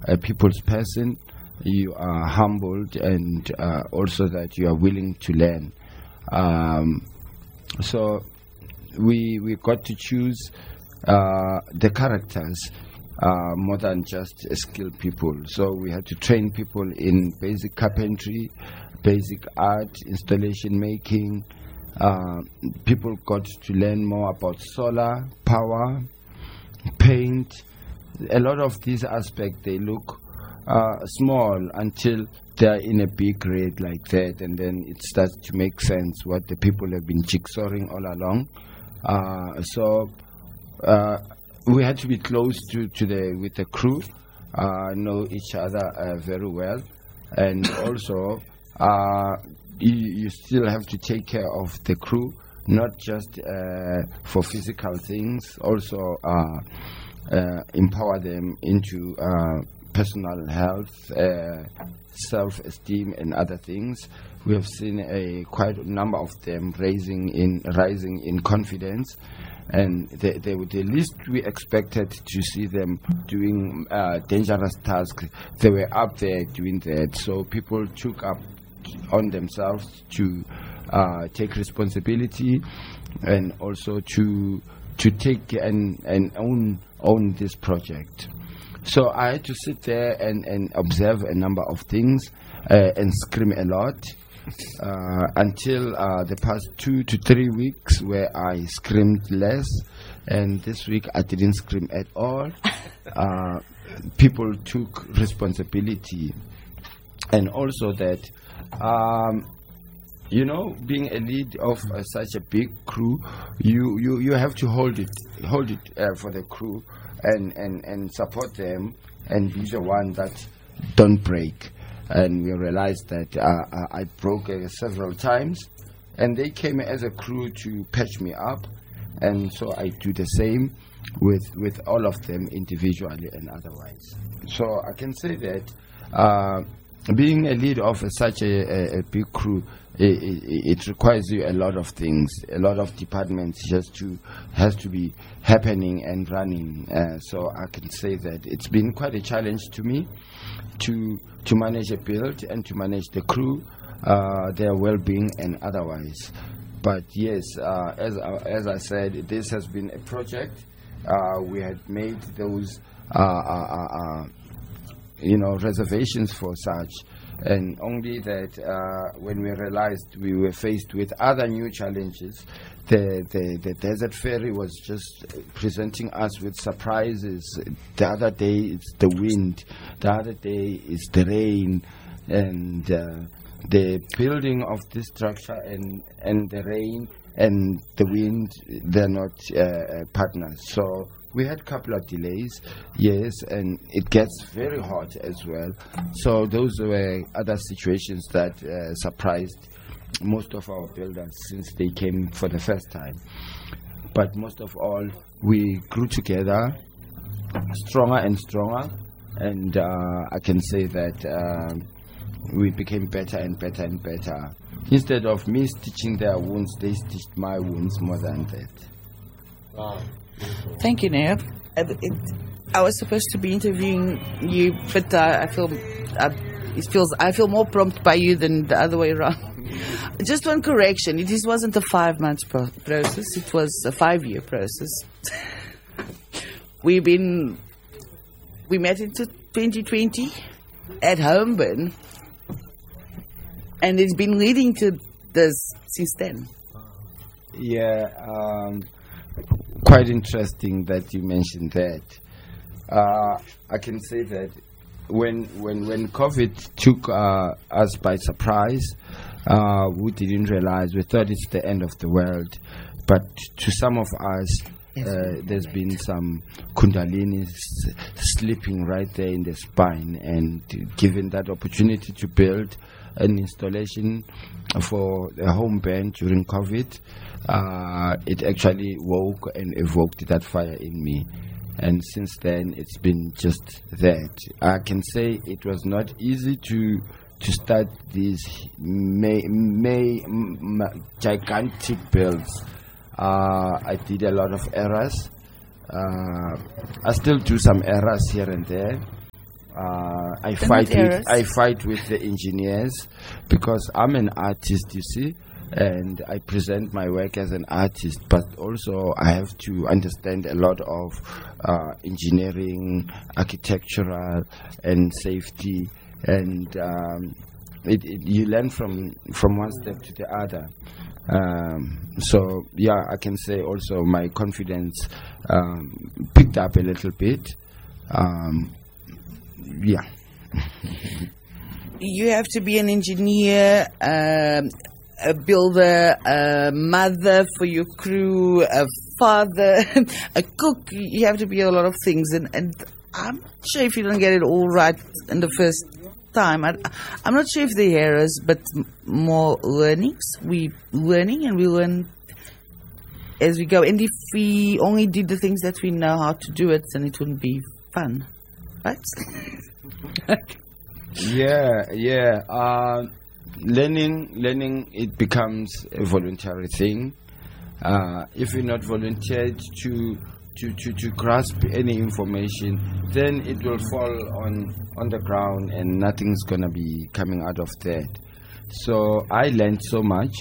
a people's person, you are humbled, and also that you are willing to learn. So we got to choose the characters more than just skilled people. So we had to train people in basic carpentry, basic art, installation making. People got to learn more about solar power, paint. A lot of these aspects, they look small until they're in a big red like that, and then it starts to make sense what the people have been jigsawing all along. So we had to be close with the crew, know each other very well, and also you still have to take care of the crew, not just for physical things, also empower them into personal health, self-esteem, and other things. We have seen quite a number of them rising in confidence, and the least we expected to see them doing dangerous tasks, they were up there doing that. So people took up on themselves to take responsibility, and also to take and own this project. So I had to sit there and observe a number of things and scream a lot until the past 2 to 3 weeks, where I screamed less, and this week I didn't scream at all. People took responsibility, and also that being a lead of such a big crew, you have to hold it for the crew and support them and be the one that don't break. And we realized that I broke several times, and they came as a crew to patch me up, and so I do the same with all of them individually and otherwise. So I can say that being a lead of such a big crew, it requires you a lot of things, a lot of departments has to be happening and running. So I can say that it's been quite a challenge to me to manage a build and to manage the crew, their well-being and otherwise. But yes, as I said, this has been a project. We had made those reservations for such, and only that when we realized we were faced with other new challenges, the Desert Ferry was just presenting us with surprises. The other day it's the wind, the other day is the rain, and the building of this structure and the rain and the wind, they're not partners. So we had a couple of delays, yes, and it gets very hot as well. So those were other situations that surprised most of our builders since they came for the first time. But most of all, we grew together, stronger and stronger, and I can say that we became better and better and better. Instead of me stitching their wounds, they stitched my wounds more than that. Wow. Thank you, Neo. I was supposed to be interviewing you, but I feel more prompt by you than the other way around. Just one correction: it wasn't a 5 months process; it was a 5-year process. We met in 2020 at Holmburn, and it's been leading to this since then. Yeah. Quite interesting that you mentioned that. I can say that when COVID took us by surprise, we didn't realize. We thought it's the end of the world, but to some of us, there's been some kundalini slipping right there in the spine, and given that opportunity to build an installation for a home band during COVID, it actually woke and evoked that fire in me. And since then, it's been just that. I can say it was not easy to start these gigantic builds. I did a lot of errors. I still do some errors here and there. I fight with the engineers because I'm an artist, you see, and I present my work as an artist, but also I have to understand a lot of engineering, architectural, and safety, and you learn from one step to the other. So yeah, I can say also my confidence picked up a little bit. Yeah. You have to be an engineer, a builder, a mother for your crew, a father, a cook. You have to be a lot of things, and I'm not sure if you don't get it all right in the first time. I'm not sure if they're heroes, but more learnings. We learning and we learn as we go. And if we only did the things that we know how to do it, then it wouldn't be fun, right? Yeah. Learning, it becomes a voluntary thing. If you're not volunteered to grasp any information, then it will fall on the ground and nothing's gonna be coming out of that. So I learned so much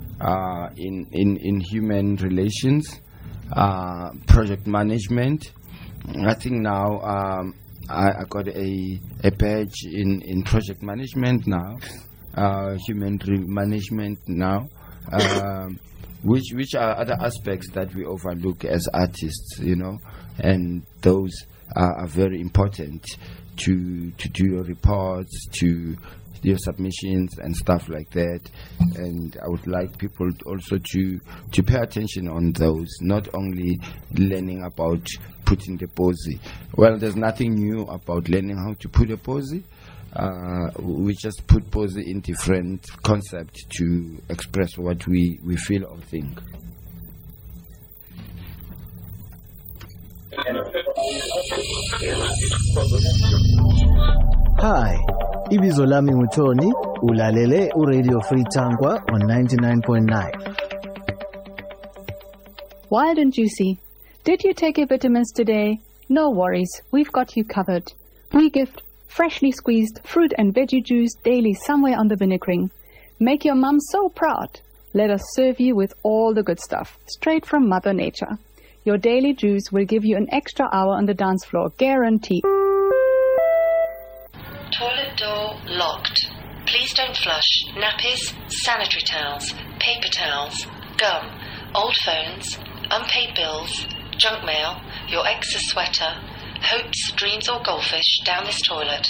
in human relations, project management. I think now I got a badge in project management now, human management now, which are other aspects that we overlook as artists, you know, and those are very important to do your reports, to your submissions and stuff like that. And I would like people also to pay attention on those, not only learning about putting the posi. Well, there's nothing new about learning how to put a posi. We just put posi in different concepts to express what we feel or think. Hi, ibizo lami nguTony, ulalele uRadio Free Tangwa on 99.9. Wild and juicy. Did you take your vitamins today? No worries, we've got you covered. We gift freshly squeezed fruit and veggie juice daily somewhere on the Vinnegring. Make your mum so proud. Let us serve you with all the good stuff, straight from Mother Nature. Your daily juice will give you an extra hour on the dance floor, guaranteed. Toilet door locked. Please don't flush nappies, sanitary towels, paper towels, gum, old phones, unpaid bills, junk mail, your ex's sweater, hopes, dreams or goldfish down this toilet.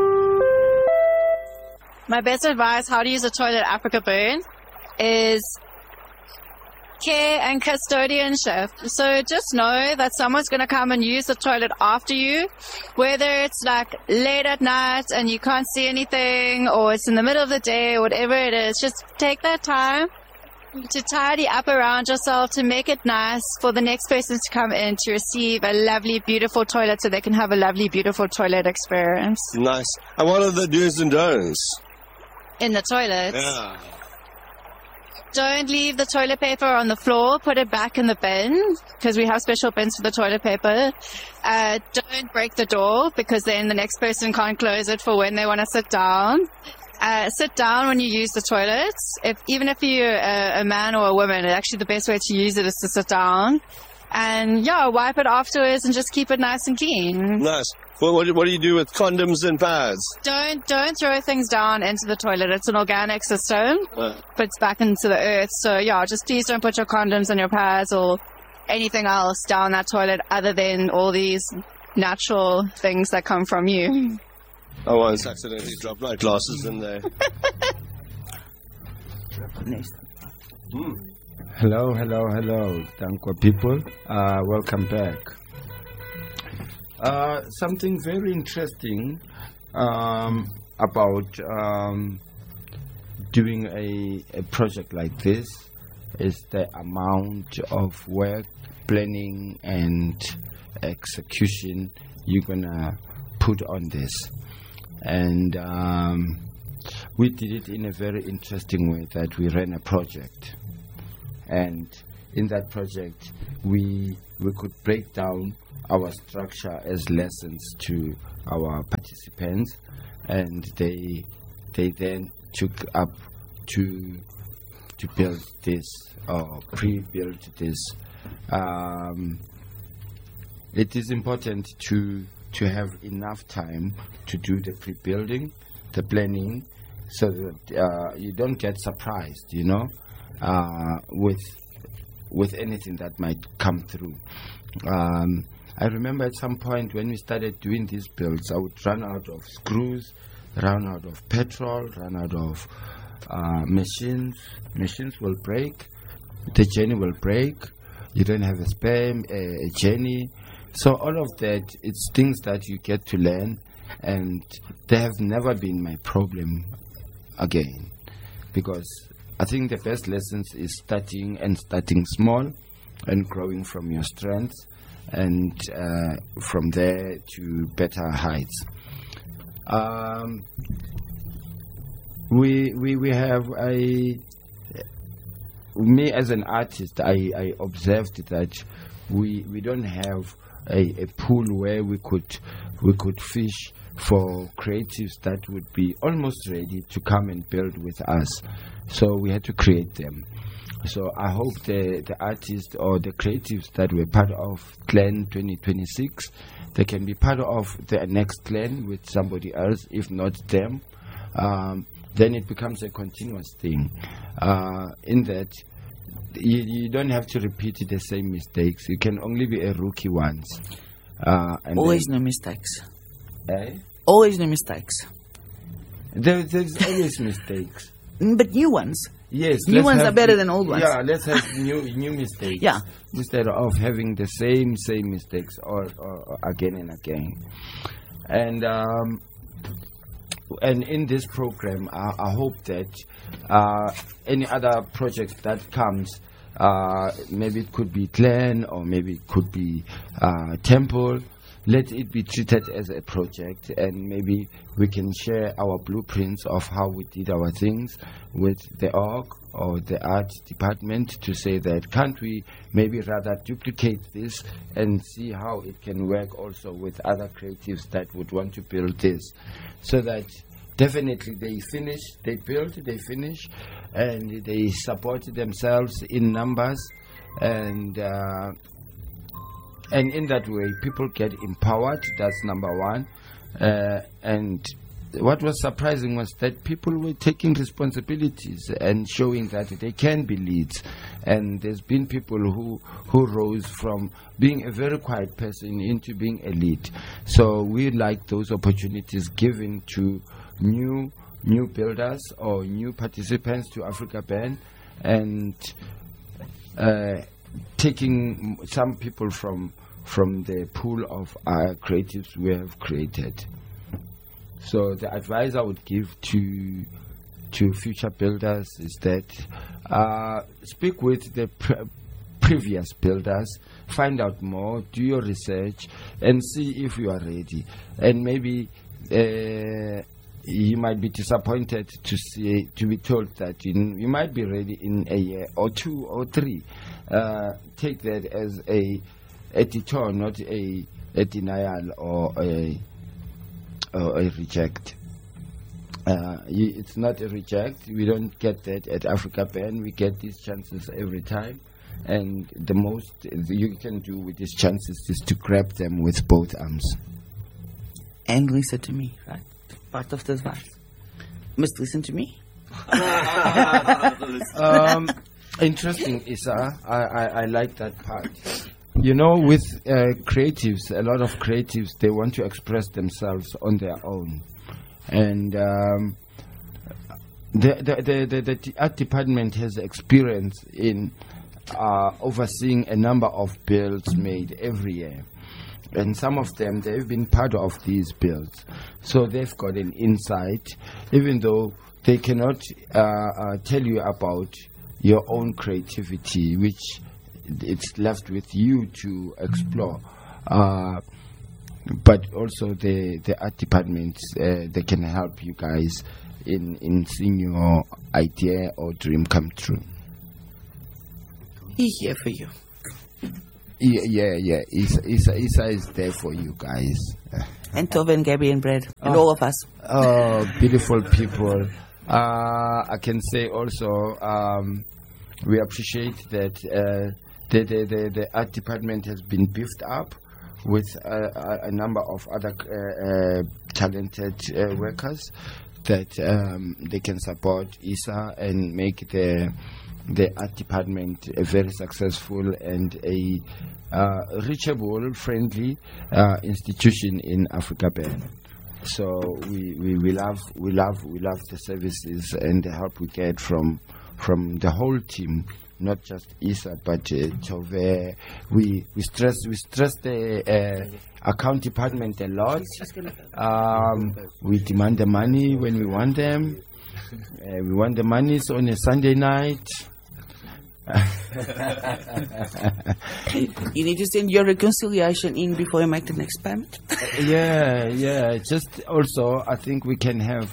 My best advice how to use a toilet Africa Burn is care and custodianship. So just know that someone's going to come and use the toilet after you, whether it's like late at night and you can't see anything, or it's in the middle of the day, or whatever it is. Just take that time to tidy up around yourself, to make it nice for the next person to come in to receive a lovely, beautiful toilet so they can have a lovely, beautiful toilet experience. Nice. And what are the do's and don'ts? In the toilets? Yeah. Don't leave the toilet paper on the floor. Put it back in the bin, because we have special bins for the toilet paper. Don't break the door, because then the next person can't close it for when they want to sit down. Sit down when you use the toilets. Even if you're a man or a woman, actually the best way to use it is to sit down. And yeah, wipe it afterwards and just keep it nice and clean. Nice. Well, what do you do with condoms and pads? Don't throw things down into the toilet. It's an organic system, puts back into the earth. So yeah, just please don't put your condoms and your pads or anything else down that toilet other than all these natural things that come from you. I once accidentally dropped my glasses in there. Hello, Tankwa people. Welcome back. Something very interesting about doing a project like this is the amount of work, planning, and execution you're gonna put on this. And we did it in a very interesting way, that we ran a project. And in that project, we could break down our structure as lessons to our participants, and they then took up to build this or pre-build this. It is important to have enough time to do the pre-building, the planning, so that you don't get surprised, with anything that might come through. I remember at some point when we started doing these builds, I would run out of screws, run out of petrol, run out of machines. Machines will break, the journey will break, you don't have a spare journey. So all of that, it's things that you get to learn, and they have never been my problem again, because I think the best lessons is starting small and growing from your strengths, and from there to better heights. We have me as an artist, I observed that we don't have a pool where we could fish for creatives that would be almost ready to come and build with us. So we had to create them. So I hope the artists or the creatives that were part of Clan 2026, they can be part of the next clan with somebody else, if not them. Then it becomes a continuous thing. In that, you don't have to repeat the same mistakes. You can only be a rookie once. And Always no mistakes. Eh? Always no mistakes. There's always mistakes. But new ones. Yes, New ones are better than old ones. Yeah, let's have new mistakes. Yeah. Instead of having the same mistakes or again and again. And in this program, I hope that any other project that comes, maybe it could be Clan or maybe it could be Temple, let it be treated as a project, and maybe we can share our blueprints of how we did our things with the org or the art department to say that can't we maybe rather duplicate this and see how it can work also with other creatives that would want to build this, so that definitely they build, they finish, and they support themselves in numbers, and in that way people get empowered. That's number one. And what was surprising was that people were taking responsibilities and showing that they can be leads. And there's been people who rose from being a very quiet person into being a lead. So we like those opportunities given to new builders or new participants to Africa Band, and taking some people from the pool of creatives we have created. So the advice I would give to future builders is that speak with the previous builders, find out more, do your research, and see if you are ready. And maybe you might be disappointed to be told that you might be ready in a year or 2 or 3. Take that as a detour, not a denial or a reject. It's not a reject. We don't get that at Africa Band. We get these chances every time, and the most you can do with these chances is to grab them with both arms. And listen to me, right? Part of this verse. Must listen to me. Interesting, Issa. I like that part. With creatives, a lot of creatives, they want to express themselves on their own. And the art department has experience in overseeing a number of builds made every year. And some of them, they've been part of these builds. So they've got an insight, even though they cannot tell you about your own creativity, which it's left with you to explore. But also the art departments, they can help you guys in seeing your idea or dream come true. He's here for you. Yeah. Isa is there for you guys. And Tove and Gabby and Brad. And all of us. Oh, beautiful people. I can say also we appreciate that the art department has been beefed up with a number of other talented workers that they can support ISA and make the art department a very successful and a reachable, friendly institution in Africa Band. So we love the services and the help we get from the whole team, not just ISA but Tove. We stress the account department a lot. We demand the money when we want them. We want the monies on a Sunday night. You need to send your reconciliation in before you make the next payment. Yeah. Just also, I think we can have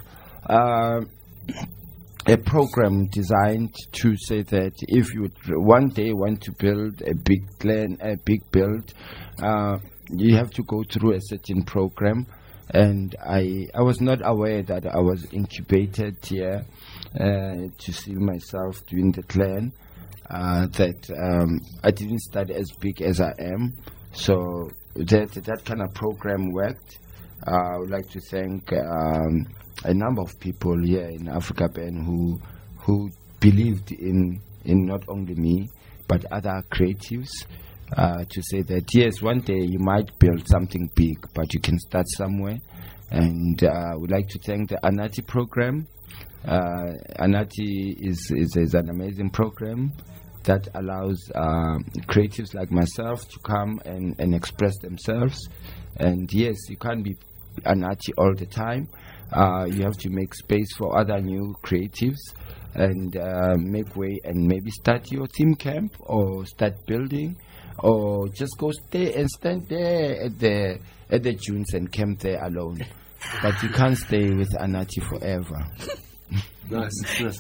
a program designed to say that if you one day want to build a big build, you have to go through a certain program. And I was not aware that I was incubated here to see myself doing the clan. That I didn't start as big as I am, so that kind of program worked. I would like to thank a number of people here in Africa Band who believed in not only me but other creatives to say that yes, one day you might build something big, but you can start somewhere. And I would like to thank the Anati program. Anati is an amazing program that allows creatives like myself to come and express themselves. And yes, you can't be Anati all the time. You have to make space for other new creatives and make way and maybe start your team camp or start building, or just go stay and stand there at the dunes and camp there alone. But you can't stay with Anati forever. Nice.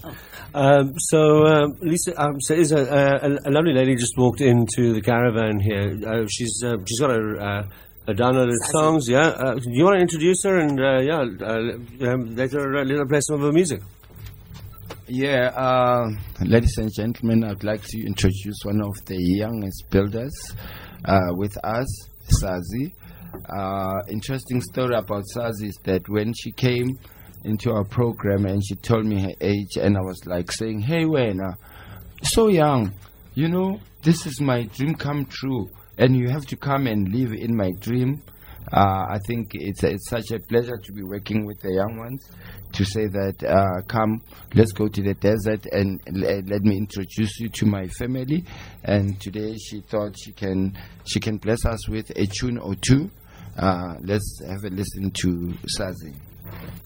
So, Lisa, so is a lovely lady just walked into the caravan here. She's got a downloaded songs. Yeah. Do you want to introduce her and let her play some of her music? Yeah, ladies and gentlemen, I'd like to introduce one of the youngest builders with us, Sazi. Interesting story about Sazi is that when she came into our program and she told me her age, and I was like saying, hey Wena, so young, you know, this is my dream come true and you have to come and live in my dream. I think it's such a pleasure to be working with the young ones, to say that come, let's go to the desert and let me introduce you to my family. And today she thought she can bless us with a tune or two. Let's have a listen to Sazi.